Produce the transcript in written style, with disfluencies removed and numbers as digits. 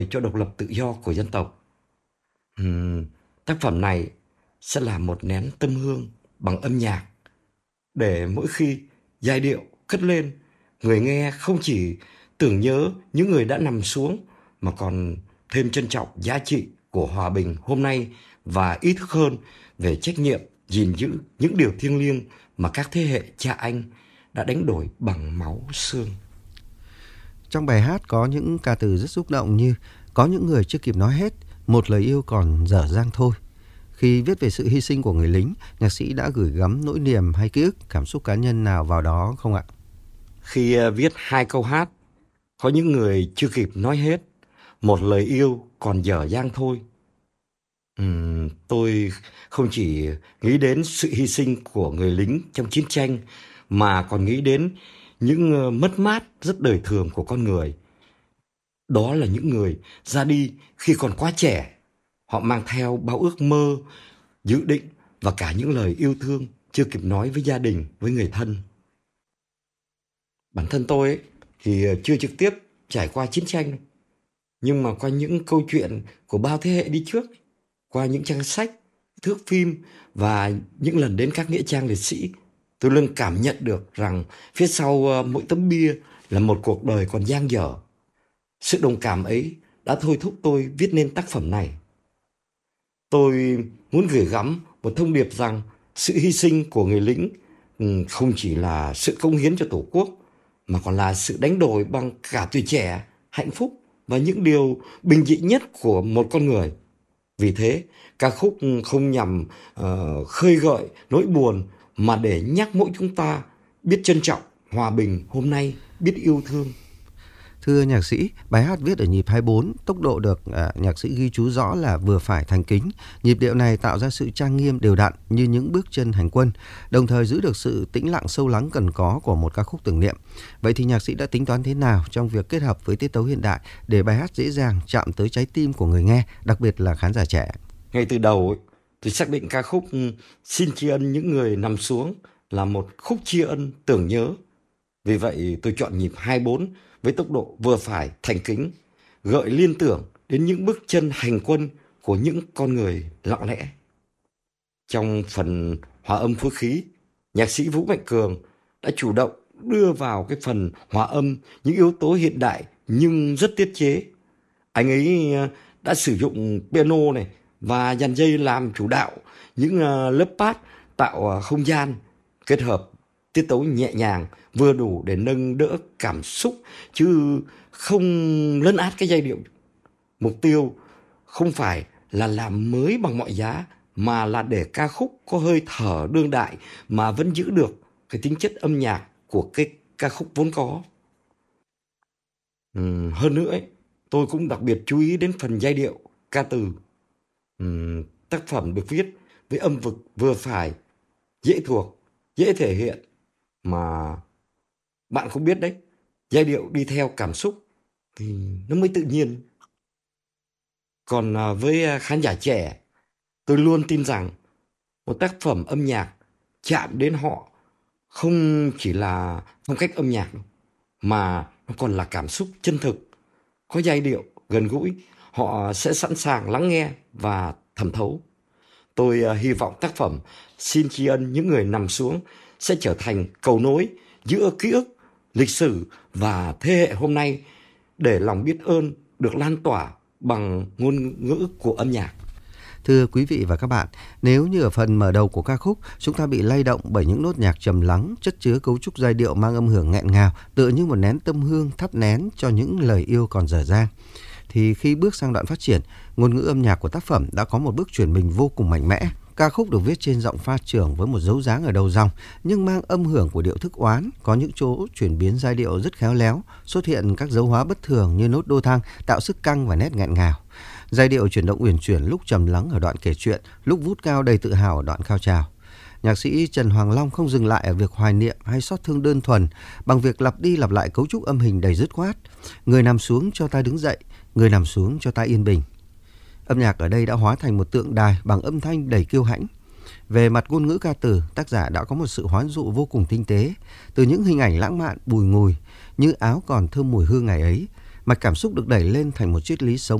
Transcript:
cho độc lập tự do của dân tộc. Tác phẩm này sẽ là một nén tâm hương bằng âm nhạc để mỗi khi giai điệu cất lên, người nghe không chỉ tưởng nhớ những người đã nằm xuống mà còn thêm trân trọng giá trị của hòa bình hôm nay và ý thức hơn về trách nhiệm gìn giữ những điều thiêng liêng mà các thế hệ cha anh đã đánh đổi bằng máu xương. Trong bài hát có những ca từ rất xúc động như có những người chưa kịp nói hết, một lời yêu còn dở dang thôi. Khi viết về sự hy sinh của người lính, nhạc sĩ đã gửi gắm nỗi niềm hay ký ức, cảm xúc cá nhân nào vào đó không ạ? Khi viết hai câu hát, có những người chưa kịp nói hết, một lời yêu còn dở dang thôi. Tôi không chỉ nghĩ đến sự hy sinh của người lính trong chiến tranh mà còn nghĩ đến những mất mát rất đời thường của con người. Đó là những người ra đi khi còn quá trẻ. Họ mang theo bao ước mơ, dự định và cả những lời yêu thương chưa kịp nói với gia đình, với người thân. Bản thân tôi thì chưa trực tiếp trải qua chiến tranh, nhưng mà qua những câu chuyện của bao thế hệ đi trước, qua những trang sách, thước phim và những lần đến các nghĩa trang liệt sĩ, tôi luôn cảm nhận được rằng phía sau mỗi tấm bia là một cuộc đời còn dang dở. Sự đồng cảm ấy đã thôi thúc tôi viết nên tác phẩm này. Tôi muốn gửi gắm một thông điệp rằng sự hy sinh của người lính không chỉ là sự cống hiến cho Tổ quốc, mà còn là sự đánh đổi bằng cả tuổi trẻ, hạnh phúc và những điều bình dị nhất của một con người. Vì thế, ca khúc không nhằm khơi gợi nỗi buồn mà để nhắc mỗi chúng ta biết trân trọng hòa bình hôm nay, biết yêu thương. Thưa nhạc sĩ, bài hát viết ở nhịp 24, tốc độ được nhạc sĩ ghi chú rõ là vừa phải thành kính. Nhịp điệu này tạo ra sự trang nghiêm đều đặn như những bước chân hành quân, đồng thời giữ được sự tĩnh lặng sâu lắng cần có của một ca khúc tưởng niệm. Vậy thì nhạc sĩ đã tính toán thế nào trong việc kết hợp với tiết tấu hiện đại để bài hát dễ dàng chạm tới trái tim của người nghe, đặc biệt là khán giả trẻ? Ngay từ đầu, tôi xác định ca khúc Xin tri ân những người nằm xuống là một khúc tri ân tưởng nhớ. Vì vậy tôi chọn nhịp 24 với tốc độ vừa phải thành kính, gợi liên tưởng đến những bước chân hành quân của những con người lặng lẽ. Trong phần hòa âm phối khí, nhạc sĩ Vũ Mạnh Cường đã chủ động đưa vào cái phần hòa âm những yếu tố hiện đại nhưng rất tiết chế. Anh ấy đã sử dụng piano này và dàn dây làm chủ đạo, những lớp bass tạo không gian, kết hợp tiết tấu nhẹ nhàng vừa đủ để nâng đỡ cảm xúc chứ không lấn át cái giai điệu. Mục tiêu không phải là làm mới bằng mọi giá mà là để ca khúc có hơi thở đương đại mà vẫn giữ được cái tính chất âm nhạc của cái ca khúc vốn có. Hơn nữa ấy, tôi cũng đặc biệt chú ý đến phần giai điệu, ca từ. Tác phẩm được viết với âm vực vừa phải, dễ thuộc, dễ thể hiện mà bạn cũng biết đấy, giai điệu đi theo cảm xúc thì nó mới tự nhiên. Còn với khán giả trẻ, tôi luôn tin rằng một tác phẩm âm nhạc chạm đến họ không chỉ là phong cách âm nhạc đâu, mà nó còn là cảm xúc chân thực, có giai điệu gần gũi, họ sẽ sẵn sàng lắng nghe và thẩm thấu. Tôi hy vọng tác phẩm Xin tri ân những người nằm xuống sẽ trở thành cầu nối giữa ký ức, lịch sử và thế hệ hôm nay để lòng biết ơn được lan tỏa bằng ngôn ngữ của âm nhạc. Thưa quý vị và các bạn, nếu như ở phần mở đầu của ca khúc, chúng ta bị lay động bởi những nốt nhạc trầm lắng, chất chứa cấu trúc giai điệu mang âm hưởng nghẹn ngào, tựa như một nén tâm hương thắp nén cho những lời yêu còn dở dang, thì khi bước sang đoạn phát triển, ngôn ngữ âm nhạc của tác phẩm đã có một bước chuyển mình vô cùng mạnh mẽ. Ca khúc được viết trên giọng pha trưởng với một dấu dáng ở đầu dòng, nhưng mang âm hưởng của điệu thức oán, có những chỗ chuyển biến giai điệu rất khéo léo, xuất hiện các dấu hóa bất thường như nốt đô thang, tạo sức căng và nét nghẹn ngào. Giai điệu chuyển động uyển chuyển, lúc trầm lắng ở đoạn kể chuyện, lúc vút cao đầy tự hào ở đoạn cao trào. Nhạc sĩ Trần Hoàng Long không dừng lại ở việc hoài niệm hay xót thương đơn thuần, bằng việc lặp đi lặp lại cấu trúc âm hình đầy dứt khoát. Người nằm xuống cho ta đứng dậy, người nằm xuống cho ta yên bình. Âm nhạc ở đây đã hóa thành một tượng đài bằng âm thanh đầy kiêu hãnh. Về mặt ngôn ngữ ca từ, tác giả đã có một sự hoán dụ vô cùng tinh tế, từ những hình ảnh lãng mạn bùi ngùi như áo còn thơm mùi hương ngày ấy, mạch cảm xúc được đẩy lên thành một triết lý sống